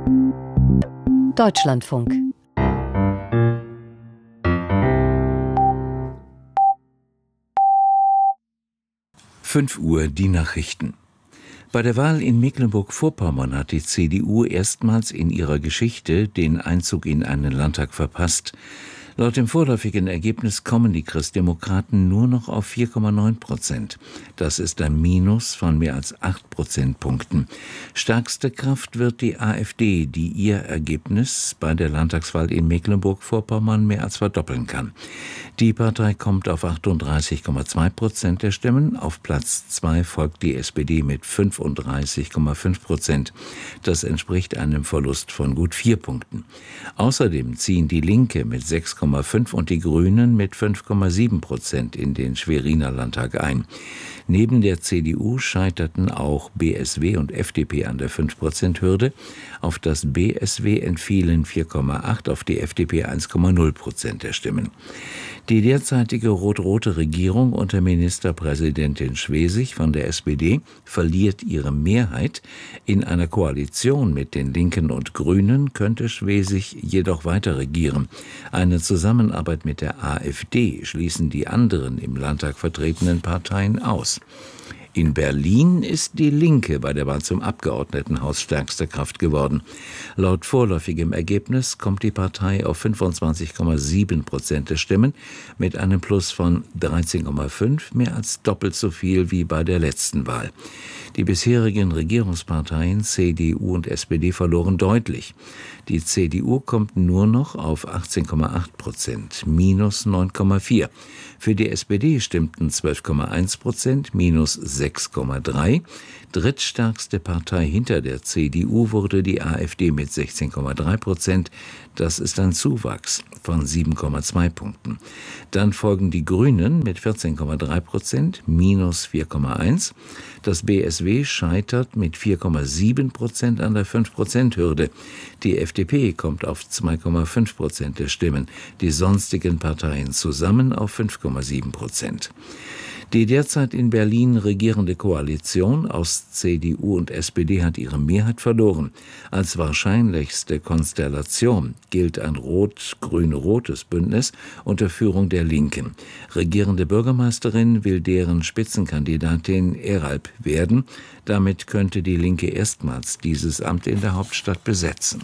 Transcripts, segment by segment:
Deutschlandfunk. Fünf Uhr die Nachrichten. Bei der Wahl in Mecklenburg-Vorpommern hat die CDU erstmals in ihrer Geschichte den Einzug in einen Landtag verpasst. Laut dem vorläufigen Ergebnis kommen die Christdemokraten nur noch auf 4,9%. Das ist ein Minus von mehr als 8 Prozentpunkten. Stärkste Kraft wird die AfD, die ihr Ergebnis bei der Landtagswahl in Mecklenburg-Vorpommern mehr als verdoppeln kann. Die Partei kommt auf 38,2% der Stimmen. Auf Platz 2 folgt die SPD mit 35,5%. Das entspricht einem Verlust von gut 4 Punkten. Außerdem ziehen die Linke mit 6,5% und die Grünen mit 5,7% in den Schweriner Landtag ein. Neben der CDU scheiterten auch BSW und FDP an der 5%-Hürde. Auf das BSW entfielen 4,8%, auf die FDP 1,0% der Stimmen. Die derzeitige rot-rote Regierung unter Ministerpräsidentin Schwesig von der SPD verliert ihre Mehrheit. In einer Koalition mit den Linken und Grünen könnte Schwesig jedoch weiter regieren. Eine Zusammenarbeit mit der AfD schließen die anderen im Landtag vertretenen Parteien aus. In Berlin ist die Linke bei der Wahl zum Abgeordnetenhaus stärkste Kraft geworden. Laut vorläufigem Ergebnis kommt die Partei auf 25,7% der Stimmen mit einem Plus von 13,5, mehr als doppelt so viel wie bei der letzten Wahl. Die bisherigen Regierungsparteien CDU und SPD verloren deutlich. Die CDU kommt nur noch auf 18,8%, minus 9,4. Für die SPD stimmten 12,1%, minus 6,3. Drittstärkste Partei hinter der CDU wurde die AfD mit 16,3%. Das ist ein Zuwachs von 7,2 Punkten. Dann folgen die Grünen mit 14,3%, minus 4,1. Das BSW scheitert mit 4,7% an der 5%-Hürde. Die FDP kommt auf 2,5% der Stimmen, die sonstigen Parteien zusammen auf 5,7%. Die derzeit in Berlin regierende Koalition aus CDU und SPD hat ihre Mehrheit verloren. Als wahrscheinlichste Konstellation gilt ein rot-grün-rotes Bündnis unter Führung der Linken. Regierende Bürgermeisterin will deren Spitzenkandidatin Eralp werden. Damit könnte die Linke erstmals dieses Amt in der Hauptstadt besetzen.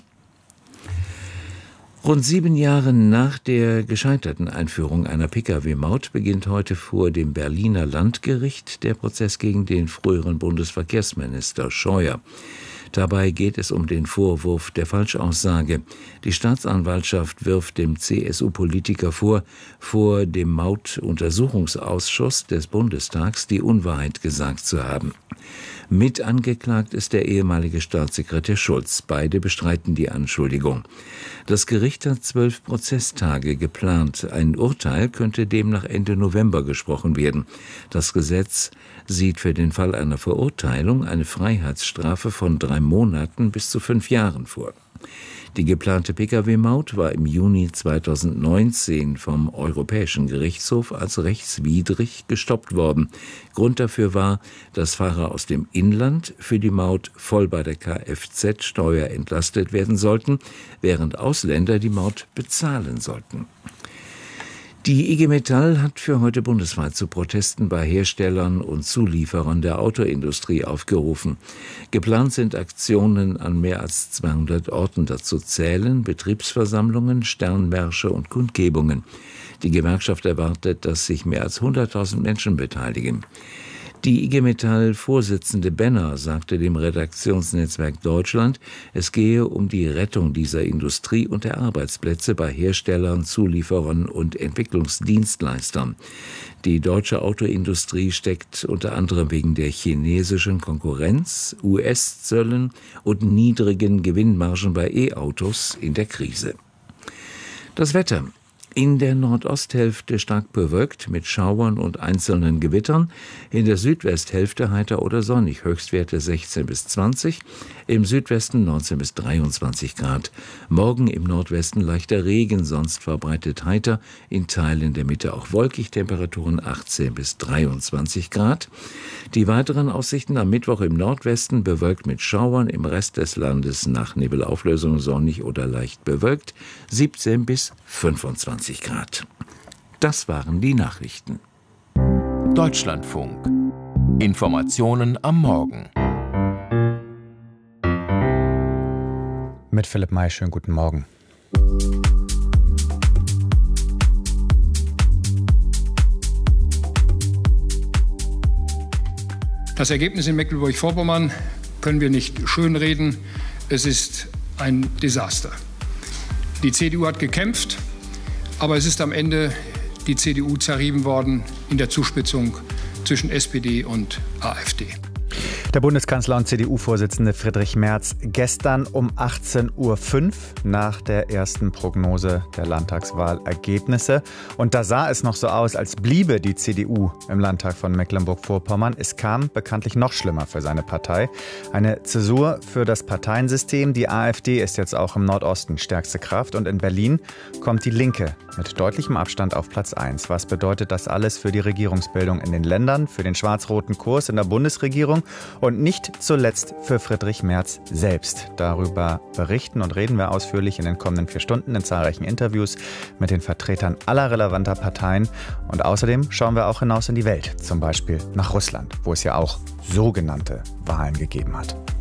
Rund 7 Jahre nach der gescheiterten Einführung einer Pkw-Maut beginnt heute vor dem Berliner Landgericht der Prozess gegen den früheren Bundesverkehrsminister Scheuer. Dabei geht es um den Vorwurf der Falschaussage. Die Staatsanwaltschaft wirft dem CSU-Politiker vor dem Mautuntersuchungsausschuss des Bundestags die Unwahrheit gesagt zu haben. Mit angeklagt ist der ehemalige Staatssekretär Schulz. Beide bestreiten die Anschuldigung. Das Gericht hat 12 Prozesstage geplant. Ein Urteil könnte demnach Ende November gesprochen werden. Das Gesetz sieht für den Fall einer Verurteilung eine Freiheitsstrafe von 3 Monaten bis zu 5 Jahren vor. Die geplante Pkw-Maut war im Juni 2019 vom Europäischen Gerichtshof als rechtswidrig gestoppt worden. Grund dafür war, dass Fahrer aus dem Inland für die Maut voll bei der Kfz-Steuer entlastet werden sollten, während Ausländer die Maut bezahlen sollten. Die IG Metall hat für heute bundesweit zu Protesten bei Herstellern und Zulieferern der Autoindustrie aufgerufen. Geplant sind Aktionen an mehr als 200 Orten. Dazu zählen Betriebsversammlungen, Sternmärsche und Kundgebungen. Die Gewerkschaft erwartet, dass sich mehr als 100.000 Menschen beteiligen. Die IG Metall-Vorsitzende Benner sagte dem Redaktionsnetzwerk Deutschland, es gehe um die Rettung dieser Industrie und der Arbeitsplätze bei Herstellern, Zulieferern und Entwicklungsdienstleistern. Die deutsche Autoindustrie steckt unter anderem wegen der chinesischen Konkurrenz, US-Zöllen und niedrigen Gewinnmargen bei E-Autos in der Krise. Das Wetter. In der Nordosthälfte stark bewölkt mit Schauern und einzelnen Gewittern. In der Südwesthälfte heiter oder sonnig, Höchstwerte 16 bis 20. Im Südwesten 19 bis 23 Grad. Morgen im Nordwesten leichter Regen, sonst verbreitet heiter. In Teilen der Mitte auch wolkig, Temperaturen 18 bis 23 Grad. Die weiteren Aussichten am Mittwoch im Nordwesten bewölkt mit Schauern, im Rest des Landes nach Nebelauflösung sonnig oder leicht bewölkt, 17 bis 25 Grad. Das waren die Nachrichten. Deutschlandfunk. Informationen am Morgen. Mit Philipp May, schönen guten Morgen. Das Ergebnis in Mecklenburg-Vorpommern können wir nicht schönreden. Es ist ein Desaster. Die CDU hat gekämpft, aber es ist am Ende die CDU zerrieben worden in der Zuspitzung zwischen SPD und AfD. Der Bundeskanzler und CDU-Vorsitzende Friedrich Merz gestern um 18:05 Uhr nach der ersten Prognose der Landtagswahlergebnisse. Und da sah es noch so aus, als bliebe die CDU im Landtag von Mecklenburg-Vorpommern. Es kam bekanntlich noch schlimmer für seine Partei. Eine Zäsur für das Parteiensystem. Die AfD ist jetzt auch im Nordosten stärkste Kraft. Und in Berlin kommt die Linke mit deutlichem Abstand auf Platz 1. Was bedeutet das alles für die Regierungsbildung in den Ländern, für den schwarz-roten Kurs in der Bundesregierung? Und nicht zuletzt für Friedrich Merz selbst. Darüber berichten und reden wir ausführlich in den kommenden 4 Stunden in zahlreichen Interviews mit den Vertretern aller relevanter Parteien. Und außerdem schauen wir auch hinaus in die Welt, zum Beispiel nach Russland, wo es ja auch sogenannte Wahlen gegeben hat.